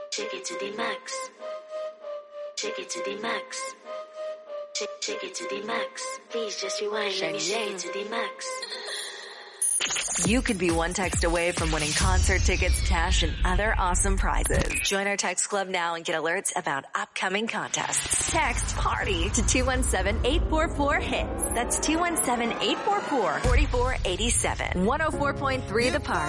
Take it to the max. Take it to the max. Take it to the max. Please just rewind. Let me take it to the max. You could be one text away from winning concert tickets, cash, and other awesome prizes. Join our text club now and get alerts about upcoming contests. Text PARTY to 217-844-HITS. That's 217-844-4487. 104.3 The Party.